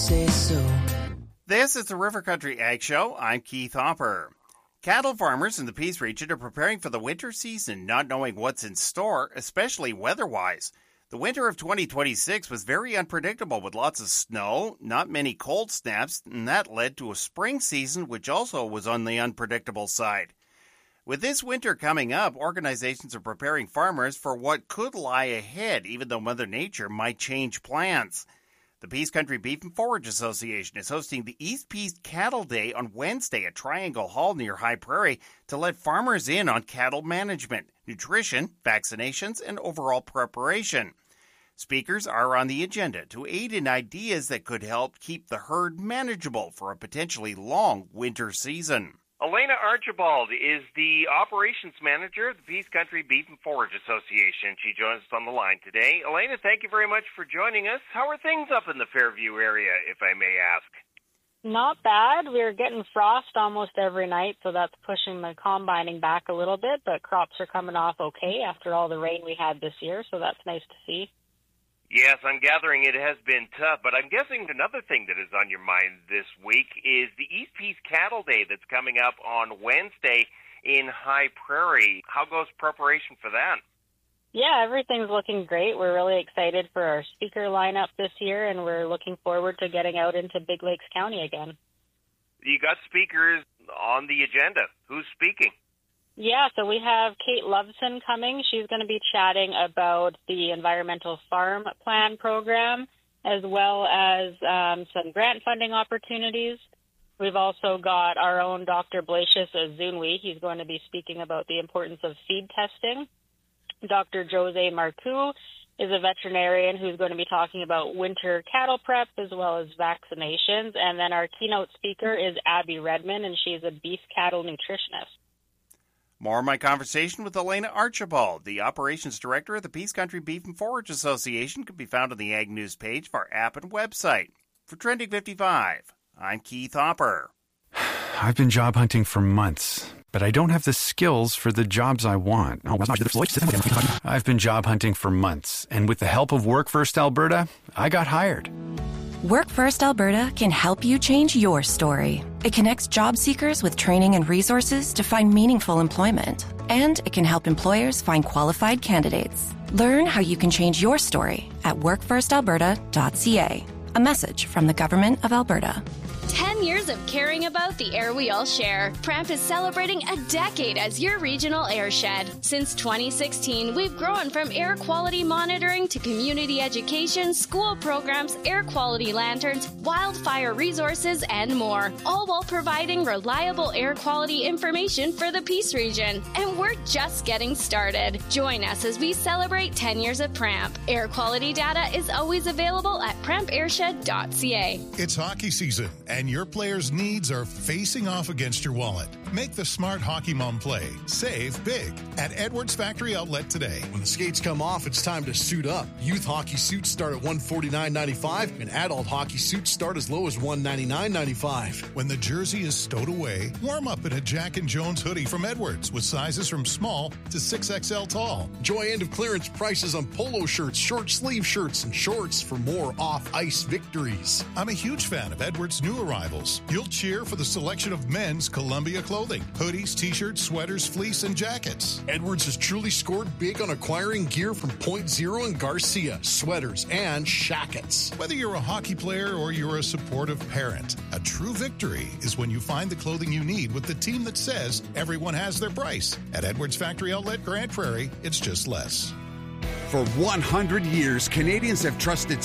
say so. This is the River Country Ag Show. I'm Keith Hopper. Cattle farmers in the Peace region are preparing for the winter season, not knowing what's in store, especially weather-wise. The winter of 2026 was very unpredictable with lots of snow, not many cold snaps, and that led to a spring season which also was on the unpredictable side. With this winter coming up, organizations are preparing farmers for what could lie ahead, even though Mother Nature might change plans. The Peace Country Beef and Forage Association is hosting the East Peace Cattle Day on Wednesday at Triangle Hall near High Prairie to let farmers in on cattle management, nutrition, vaccinations, and overall preparation. Speakers are on the agenda to aid in ideas that could help keep the herd manageable for a potentially long winter season. Elena Archibald is the operations manager of the Peace Country Beef and Forage Association. She joins us on the line today. Elena, thank you very much for joining us. How are things up in the Fairview area, if I may ask? Not bad. We're getting frost almost every night, so that's pushing the combining back a little bit, but crops are coming off okay after all the rain we had this year, so that's nice to see. Yes, I'm gathering it has been tough, but I'm guessing another thing that is on your mind this week is the East Peace Cattle Day that's coming up on Wednesday in High Prairie. How goes preparation for that? Yeah, everything's looking great. We're really excited for our speaker lineup this year, and we're looking forward to getting out into Big Lakes County again. You got speakers on the agenda. Who's speaking? Yeah, so we have Kate Loveson coming. She's going to be chatting about the Environmental Farm Plan program, as well as some grant funding opportunities. We've also got our own Dr. Blasius Azunwi. He's going to be speaking about the importance of feed testing. Dr. Jose Marcoux is a veterinarian who's going to be talking about winter cattle prep as well as vaccinations. And then our keynote speaker is Abby Redmond, and she's a beef cattle nutritionist. More of my conversation with Elena Archibald, the operations director of the Peace Country Beef and Forage Association, can be found on the Ag News page of our app and website. For Trending 55, I'm Keith Hopper. I've been job hunting for months, but I don't have the skills for the jobs I want. I've been job hunting for months, and with the help of Work First Alberta, I got hired. Work First Alberta can help you change your story. It connects job seekers with training and resources to find meaningful employment. And it can help employers find qualified candidates. Learn how you can change your story at workfirstalberta.ca. A message from the Government of Alberta. 10 years of caring about the air we all share. Pramp is celebrating a decade as your regional airshed. Since 2016, we've grown from air quality monitoring to community education, school programs, air quality lanterns, wildfire resources, and more, all while providing reliable air quality information for the Peace region. And we're just getting started. Join us as we celebrate 10 years of Pramp. Air quality data is always available at prampairshed.ca. It's hockey season, and your players' needs are facing off against your wallet. Make the smart Hockey Mom play. Save big at Edwards Factory Outlet today. When the skates come off, it's time to suit up. Youth hockey suits start at $149.95, and adult hockey suits start as low as $199.95. When the jersey is stowed away, warm up in a Jack and Jones hoodie from Edwards with sizes from small to 6XL tall. Enjoy end-of-clearance prices on polo shirts, short sleeve shirts, and shorts for more off-ice victories. I'm a huge fan of Edwards' new arrivals. You'll cheer for the selection of men's Columbia clothing, hoodies, t-shirts, sweaters, fleece, and jackets. Edwards has truly scored big on acquiring gear from Point Zero and Garcia, sweaters, and shackets. Whether you're a hockey player or you're a supportive parent, a true victory is when you find the clothing you need with the team that says everyone has their price. At Edwards Factory Outlet Grande Prairie, it's just less. For 100 years, Canadians have trusted